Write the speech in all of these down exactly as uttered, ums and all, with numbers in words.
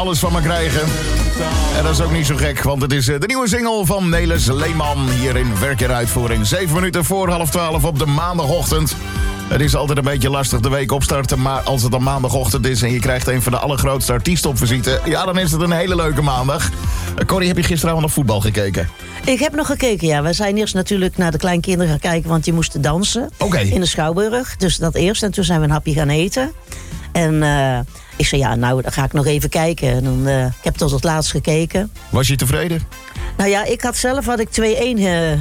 alles van me krijgen. En dat is ook niet zo gek, want het is de nieuwe single van Nelis Leeman. Hier in Werk en Uitvoering. Zeven minuten voor half twaalf op de maandagochtend. Het is altijd een beetje lastig de week opstarten, maar als het dan maandagochtend is en je krijgt een van de allergrootste artiesten op visite, ja, dan is het een hele leuke maandag. Uh, Corrie, heb je gisteravond nog voetbal gekeken? Ik heb nog gekeken, ja. We zijn eerst natuurlijk naar de kleinkinderen gaan kijken, want die moesten dansen. Okay. In de Schouwburg. Dus dat eerst. En toen zijn we een hapje gaan eten. En uh, ik zei, ja, nou, dan ga ik nog even kijken. En dan, uh, ik heb tot het laatst gekeken. Was je tevreden? Nou ja, ik had zelf had ik twee-één uh,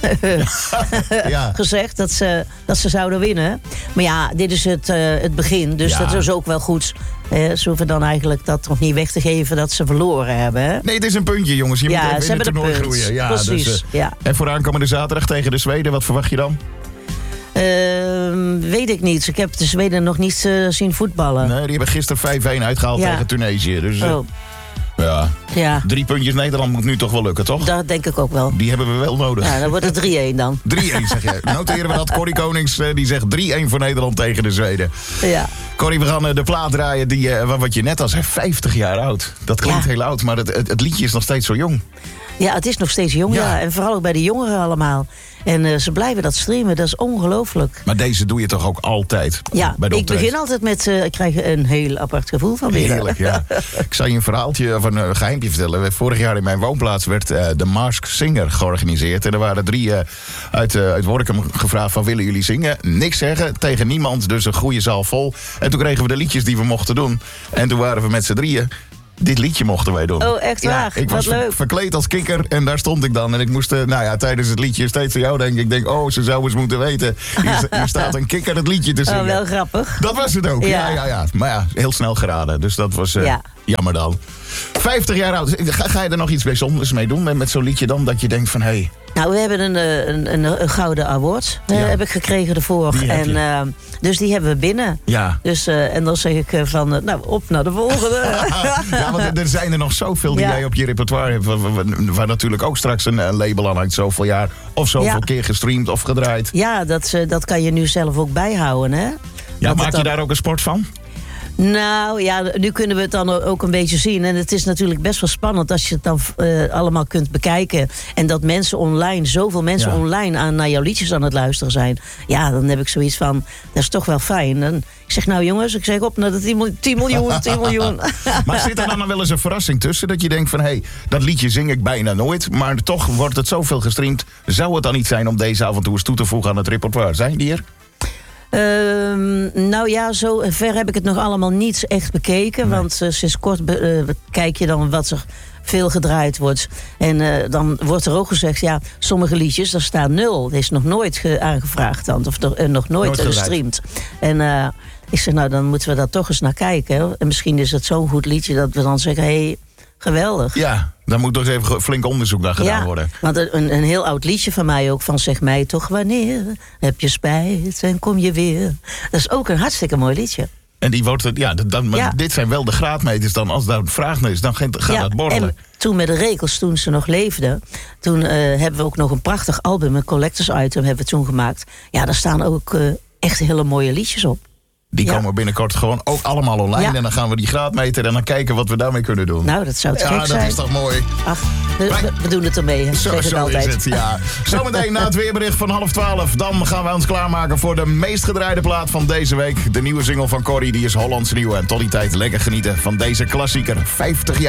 ja. gezegd dat ze, dat ze zouden winnen. Maar ja, dit is het, uh, het begin. Dus ja. Dat is ook wel goed. Uh, ze hoeven dan eigenlijk dat nog niet weg te geven dat ze verloren hebben. Hè? Nee, het is een puntje, jongens. Je ja, moet even in het toernooi groeien. Ja, precies. Dus, uh, ja. En voor aankomende zaterdag tegen de Zweden, wat verwacht je dan? Uh, weet ik niet. Ik heb de Zweden nog niet uh, zien voetballen. Nee, die hebben gisteren vijf-één uitgehaald ja. tegen Tunesië. Dus, uh, oh. ja. ja. Drie puntjes Nederland moet nu toch wel lukken, toch? Dat denk ik ook wel. Die hebben we wel nodig. Ja, dan wordt het drie-één dan. drie-één zeg je. Noteren we dat. Corrie Konings uh, die zegt drie-één voor Nederland tegen de Zweden. Ja. Corrie, we gaan uh, de plaat draaien die, uh, wat je net al zei, vijftig jaar oud. Dat klinkt ja. heel oud, maar het, het, het liedje is nog steeds zo jong. Ja, het is nog steeds jong, ja. ja. En vooral ook bij de jongeren allemaal. En uh, ze blijven dat streamen, dat is ongelooflijk. Maar deze doe je toch ook altijd? Ja, bij de ik begin altijd met, uh, ik krijg een heel apart gevoel van binnen. Heerlijk, ja. Ik zal je een verhaaltje of een uh, geheimpje vertellen. Vorig jaar in mijn woonplaats werd uh, de Mask Singer georganiseerd. En er waren drie uh, uit, uh, uit Workum gevraagd van willen jullie zingen? Niks zeggen, tegen niemand, dus een goede zaal vol. En toen kregen we de liedjes die we mochten doen. En toen waren we met z'n drieën. Dit liedje mochten wij doen. Oh, echt waar? Ja, ik was Wat leuk. verkleed als kikker en daar stond ik dan. En ik moest, nou ja, tijdens het liedje steeds aan jou denken. Ik denk, oh, ze zou eens moeten weten. Hier, hier staat een kikker het liedje te zingen. Oh, wel grappig. Dat was het ook, ja, ja, ja. ja. Maar ja, heel snel geraden. Dus dat was uh, ja. jammer dan. vijftig jaar oud. Ga, ga je er nog iets bijzonders mee doen met, met zo'n liedje dan? Dat je denkt van, hé... Hey, nou, we hebben een, een, een, een gouden award. Uh, ja. Heb ik gekregen ervoor. En, uh, dus die hebben we binnen. Ja. Dus, uh, en dan zeg ik uh, van, uh, nou, op naar de volgende. Ja, want er zijn er nog zoveel die ja. jij op je repertoire hebt. Waar, waar, waar natuurlijk ook straks een, een label aan hangt. Zoveel jaar of zoveel ja. keer gestreamd of gedraaid. Ja, dat, uh, dat kan je nu zelf ook bijhouden, hè? Ja, maak je dan... daar ook een sport van? Nou ja, nu kunnen we het dan ook een beetje zien. En het is natuurlijk best wel spannend als je het dan uh, allemaal kunt bekijken. En dat mensen online, zoveel mensen ja. online aan, naar jouw liedjes aan het luisteren zijn. Ja, dan heb ik zoiets van, dat is toch wel fijn. En ik zeg nou jongens, ik zeg op naar de tien miljoen, tien miljoen. Maar zit er dan nog wel eens een verrassing tussen? Dat je denkt van, hé, hey, dat liedje zing ik bijna nooit. Maar toch wordt het zoveel gestreamd. Zou het dan niet zijn om deze af en toe eens toe te voegen aan het repertoire? Zijn die er? Uh, nou ja, zo ver heb ik het nog allemaal niet echt bekeken. Nee. Want uh, sinds kort be- uh, kijk je dan wat er veel gedraaid wordt. En uh, dan wordt er ook gezegd, ja, sommige liedjes, daar staat nul. Dat is nog nooit ge- aangevraagd dan, of er, uh, nog nooit, nooit gestreamd. En uh, ik zeg, nou, dan moeten we daar toch eens naar kijken. Hè? En misschien is het zo'n goed liedje dat we dan zeggen, hé, hey, geweldig. Ja, daar moet toch even flink onderzoek naar gedaan ja, worden. Want een, een heel oud liedje van mij ook, van zeg mij toch wanneer heb je spijt en kom je weer. Dat is ook een hartstikke mooi liedje. En die wordt, ja, dan, maar ja. dit zijn wel de graadmeters dan. Als daar een vraag is, dan gaat ja, dat borrelen. En toen met de Rekels, toen ze nog leefden, toen uh, hebben we ook nog een prachtig album, een collectors item hebben we toen gemaakt. Ja, daar staan ook uh, echt hele mooie liedjes op. Die ja. komen binnenkort gewoon ook allemaal online. Ja. En dan gaan we die graadmeter en dan kijken wat we daarmee kunnen doen. Nou, dat zou te ja, gek zijn. Ja, dat is toch mooi. Ach, we, Wij... we doen het ermee. Zo, zeg zo altijd. is het, ja. Zometeen na het weerbericht van half twaalf. Dan gaan we ons klaarmaken voor de meest gedraaide plaat van deze week. De nieuwe single van Corrie, die is Hollands nieuw. En tot die tijd lekker genieten van deze klassieker. vijftig jaar.